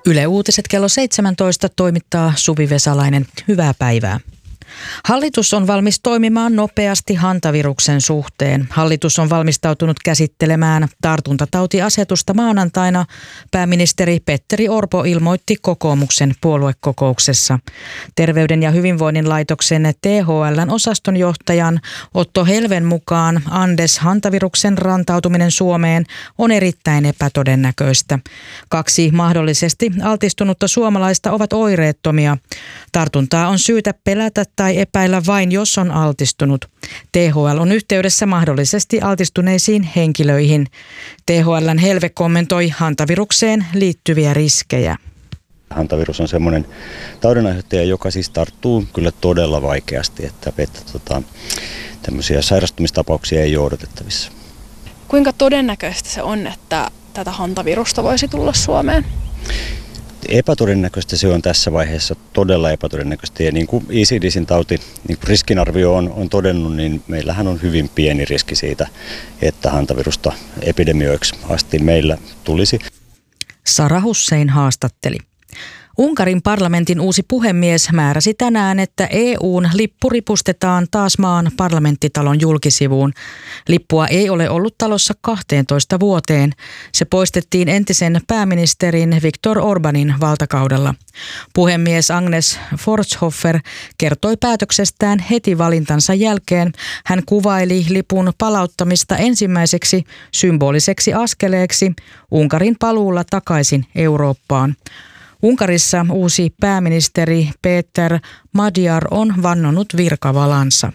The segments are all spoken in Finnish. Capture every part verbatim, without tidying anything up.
Yle Uutiset kello seitsemäntoista toimittaa Suvi Vesalainen. Hyvää päivää. Hallitus on valmis toimimaan nopeasti hantaviruksen suhteen. Hallitus on valmistautunut käsittelemään tartuntatautiasetusta maanantaina. Pääministeri Petteri Orpo ilmoitti kokoomuksen puoluekokouksessa. Terveyden ja hyvinvoinnin laitoksen T H L:n osastonjohtajan Otto Helven mukaan Andes hantaviruksen rantautuminen Suomeen on erittäin epätodennäköistä. Kaksi mahdollisesti altistunutta suomalaista ovat oireettomia. Tartuntaa on syytä pelätä tai epäillä vain, jos on altistunut. T H L on yhteydessä mahdollisesti altistuneisiin henkilöihin. T H L:n Helve kommentoi hantavirukseen liittyviä riskejä. Hantavirus on semmoinen taudinaiheuttaja, joka siis tarttuu kyllä todella vaikeasti, että, että tota, tämmöisiä sairastumistapauksia ei ole odotettavissa. Kuinka todennäköistä se on, että tätä hantavirusta voisi tulla Suomeen? Epätodennäköistä se on tässä vaiheessa, todella epätodennäköistä. Ja niin kuin E C D C:n tauti, niin kuin riskinarvio on, on todennut, niin meillähän on hyvin pieni riski siitä, että hantavirusta epidemioiksi asti meillä tulisi. Sara Hussein haastatteli. Unkarin parlamentin uusi puhemies määräsi tänään, että E U:n lippu ripustetaan taas maan parlamenttitalon julkisivuun. Lippua ei ole ollut talossa kahteentoista vuoteen. Se poistettiin entisen pääministerin Viktor Orbanin valtakaudella. Puhemies Agnes Forshofer kertoi päätöksestään heti valintansa jälkeen. Hän kuvaili lipun palauttamista ensimmäiseksi symboliseksi askeleeksi Unkarin paluulla takaisin Eurooppaan. Unkarissa uusi pääministeri Péter Magyar on vannonut virkavalansa.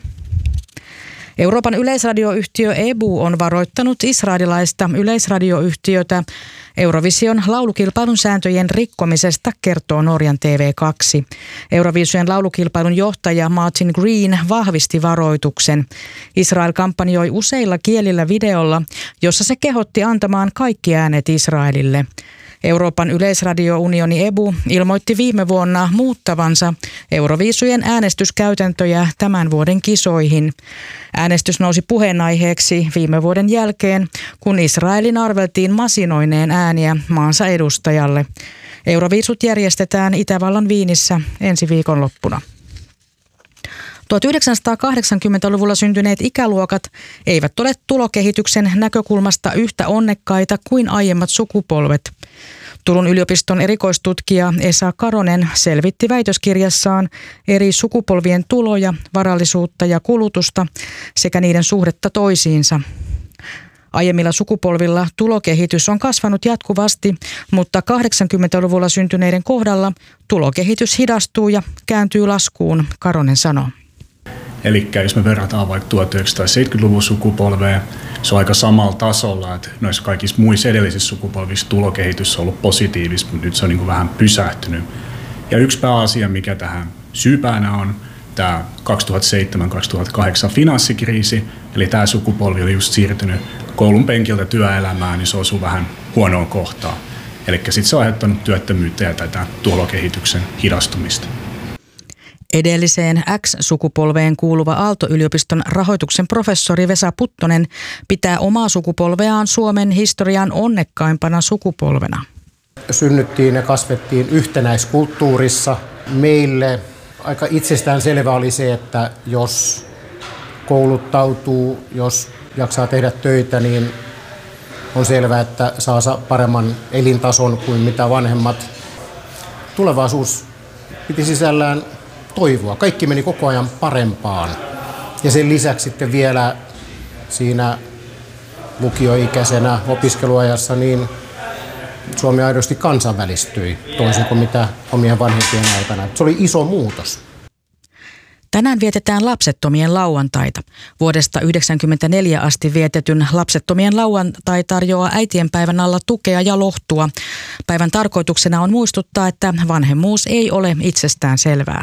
Euroopan yleisradioyhtiö E B U on varoittanut israelilaista yleisradioyhtiötä Eurovision laulukilpailun sääntöjen rikkomisesta, kertoo Norjan T V kaksi. Eurovision laulukilpailun johtaja Martin Green vahvisti varoituksen. Israel kampanjoi useilla kielillä videolla, jossa se kehotti antamaan kaikki äänet Israelille. Euroopan yleisradiounioni E B U ilmoitti viime vuonna muuttavansa Euroviisujen äänestyskäytäntöjä tämän vuoden kisoihin. Äänestys nousi puheenaiheeksi viime vuoden jälkeen, kun Israelin arveltiin masinoineen ääniä maansa edustajalle. Euroviisut järjestetään Itävallan Viinissä ensi viikonloppuna. tuhatyhdeksänsataakahdeksankymmentäluvulla syntyneet ikäluokat eivät ole tulokehityksen näkökulmasta yhtä onnekkaita kuin aiemmat sukupolvet. Turun yliopiston erikoistutkija Esa Karonen selvitti väitöskirjassaan eri sukupolvien tuloja, varallisuutta ja kulutusta sekä niiden suhdetta toisiinsa. Aiemmilla sukupolvilla tulokehitys on kasvanut jatkuvasti, mutta kahdeksankymmentäluvulla syntyneiden kohdalla tulokehitys hidastuu ja kääntyy laskuun, Karonen sanoo. Eli jos me verrataan vaikka tuhatyhdeksänsataaseitsemänkymmentäluvun sukupolveen, se on aika samalla tasolla, että noissa kaikissa muissa edellisissä sukupolvissa tulokehitys on ollut positiivista, mutta nyt se on niin kuin vähän pysähtynyt. Ja yksi pääasia, mikä tähän syypäänä on, tämä kaksituhattaseitsemän kaksituhattakahdeksan finanssikriisi, eli tämä sukupolvi oli just siirtynyt koulun penkiltä työelämään, niin se osui vähän huonoon kohtaan. Eli sitten se on aiheuttanut työttömyyttä ja tätä tulokehityksen hidastumista. Edelliseen X-sukupolveen kuuluva Aalto-yliopiston rahoituksen professori Vesa Puttonen pitää omaa sukupolveaan Suomen historian onnekkaimpana sukupolvena. Synnyttiin ja kasvettiin yhtenäiskulttuurissa. Meille aika itsestään selvä oli se, että jos kouluttautuu, jos jaksaa tehdä töitä, niin on selvää, että saa paremman elintason kuin mitä vanhemmat. Tulevaisuus piti sisällään toivoa. Kaikki meni koko ajan parempaan. Ja sen lisäksi sitten vielä siinä lukioikäisenä opiskeluajassa niin Suomi aidosti kansainvälistyi toisin kuin mitä omien vanhempien aikana. Se oli iso muutos. Tänään vietetään lapsettomien lauantaita. Vuodesta yhdeksänkymmentäneljä asti vietetyn lapsettomien lauantai tarjoaa äitienpäivän alla tukea ja lohtua. Päivän tarkoituksena on muistuttaa, että vanhemmuus ei ole itsestään selvää.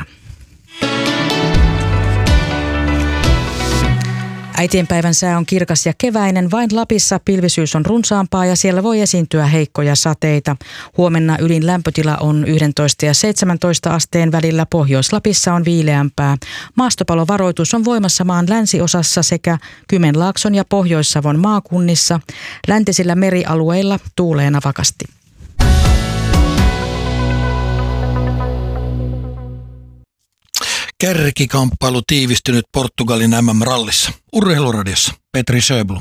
Äitienpäivän sää on kirkas ja keväinen, vain Lapissa pilvisyys on runsaampaa ja siellä voi esiintyä heikkoja sateita. Huomenna ylin lämpötila on yksitoista ja seitsemäntoista asteen välillä, Pohjois-Lapissa on viileämpää. Maastopalovaroitus on voimassa maan länsiosassa sekä Kymenlaakson ja Pohjois-Savon maakunnissa. Läntisillä merialueilla tuulee navakasti. Kärkikamppailu tiivistynyt Portugalin M M-rallissa. Urheiluradiossa Petri Sjöblom.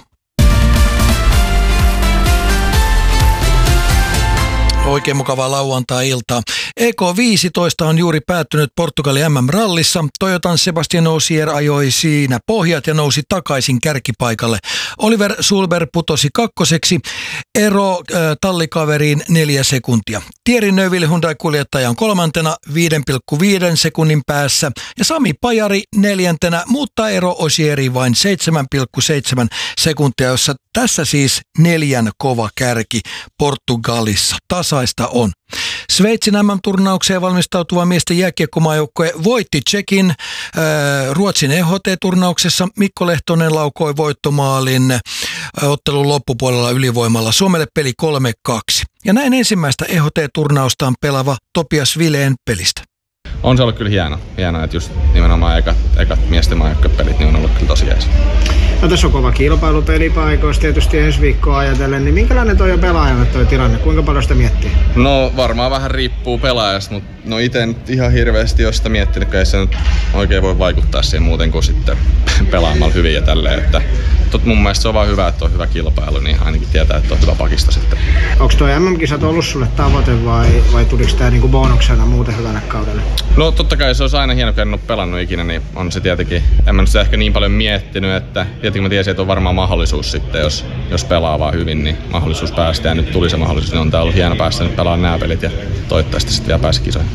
Oikein mukavaa lauantai-iltaa. E K viisitoista on juuri päättynyt Portugalin M M-rallissa. Toyotan Sebastian Ogier ajoi siinä pohjat ja nousi takaisin kärkipaikalle. Oliver Sulber putosi kakkoseksi, ero äh, tallikaveriin neljä sekuntia. Thierry Neuville Hyundai-kuljettaja on kolmantena viiden pilkku viiden sekunnin päässä ja Sami Pajari neljäntenä, mutta ero Ogieriin vain seitsemän pilkku seitsemän sekuntia, jossa tässä siis neljän kova kärki Portugalissa. Tasaista on. Sveitsin M M-turnaukseen valmistautuva miesten jääkiekkomaajoukkue voitti Tšekin äh, Ruotsin E H T-turnauksessa. Mikko Lehtonen laukoi voittomaalin äh, ottelun loppupuolella ylivoimalla. Suomelle peli kolme kaksi. Ja näin ensimmäistä E H T-turnaustaan pelaava Topias Vileen pelistä. On se ollut kyllä hieno, hieno että just nimenomaan ekat, ekat miesten maajoukkuepelit niin on ollut kyllä tosi jees. No tässä on kova kilpailu pelipaikoista tietysti ensi viikkoa ajatellen, niin minkälainen toi on pelaajalle toi tilanne? Kuinka paljon sitä miettii? No varmaan vähän riippuu pelaajasta, mutta no itse nyt ihan hirveästi jos sitä miettinyt, kun ei se nyt oikein voi vaikuttaa siihen muuten kuin sitten pelaamalla hyvin ja tälleen. Että tot mun mielestä se on vaan hyvä, että on hyvä kilpailu, niin ainakin tietää, että on hyvä pakista sitten. Onko toi M M-kisat ollut sulle tavoite vai, vai tuliko tää niinku bonuksena muuten hyvälle kaudelle? No totta kai se olisi aina hieno, kun en ole pelannut ikinä, niin on se tietenkin, en mä nyt sitä ehkä niin paljon miettinyt, että tietenkin mä tiesin, että on varmaan mahdollisuus sitten, jos, jos pelaa vaan hyvin, niin mahdollisuus päästä ja nyt tuli se mahdollisuus, niin on tää ollut hieno päästä nyt pelaamaan nämä pelit ja toivottavasti sitten vielä pääsi kisoihin.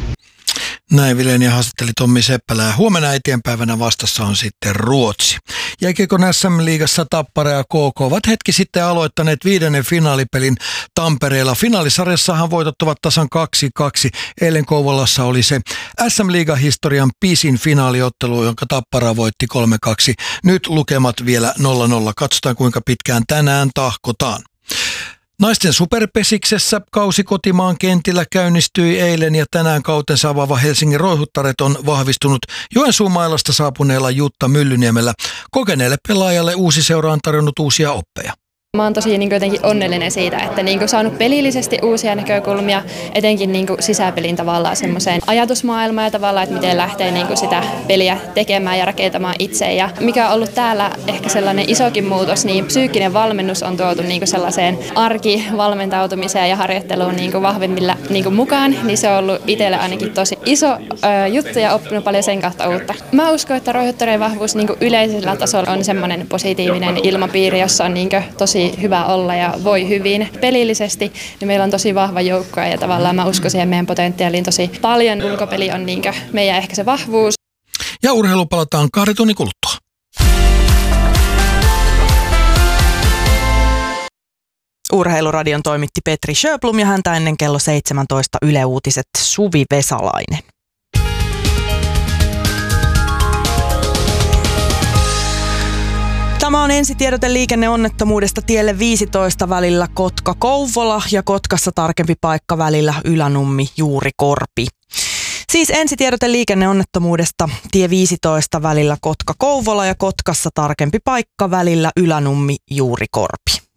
Näin Vileni haastatteli Tommi Seppälä. Huomenna äitienpäivänä vastassa on sitten Ruotsi. Jääkiekon S M-liigassa Tappara ja K K ovat hetki sitten aloittaneet viidennen finaalipelin Tampereella. Finaalisarjassahan voitot ovat tasan kaksi kaksi. Eilen Kouvolassa oli se S M-liigan historian pisin finaaliottelu, jonka Tappara voitti kolme kaksi. Nyt lukemat vielä nolla nolla. Katsotaan kuinka pitkään tänään tahkotaan. Naisten superpesiksessä kausi kotimaan kentillä käynnistyi eilen ja tänään kautensa avaava Helsingin Roihuttaret on vahvistunut Joensuun mailasta saapuneella Jutta Myllyniemellä. Kokeneelle pelaajalle uusi seura on tarjonnut uusia oppeja. Mä oon tosi niin kuin, jotenkin onnellinen siitä, että niin kuin, saanut pelillisesti uusia näkökulmia, etenkin niin kuin, sisäpelin tavallaan semmoiseen ajatusmaailmaan ja tavallaan, että miten lähtee niin kuin, sitä peliä tekemään ja rakentamaan itse. Ja mikä on ollut täällä ehkä sellainen isokin muutos, niin psyykkinen valmennus on tuotu niin kuin, sellaiseen arkivalmentautumiseen ja harjoitteluun niin kuin, vahvemmilla niin kuin, mukaan, niin se on ollut itselle ainakin tosi iso ö, juttu ja oppinut paljon sen kautta uutta. Mä uskon, että Roihuttareen vahvuus niin kuin, yleisellä tasolla on semmoinen positiivinen ilmapiiri, jossa on niin kuin, tosi hyvä olla ja voi hyvin. Pelillisesti niin meillä on tosi vahva joukko ja tavallaan mä uskon siihen meidän potentiaaliin tosi paljon. Ulkopeli on niinkö meidän ehkä se vahvuus. Ja urheilu palataan kahden tunnin kuluttua. Urheiluradion toimitti Petri Sjöblom ja häntä ennen kello seitsemäntoista Yle Uutiset Suvi Vesalainen. Tämä on ensitiedote liikenneonnettomuudesta tielle viisitoista välillä Kotka-Kouvola ja Kotkassa tarkempi paikka välillä Ylänummi-Juurikorpi. Siis ensitiedote liikenneonnettomuudesta tie viisitoista välillä Kotka-Kouvola ja Kotkassa tarkempi paikka välillä Ylänummi-Juurikorpi.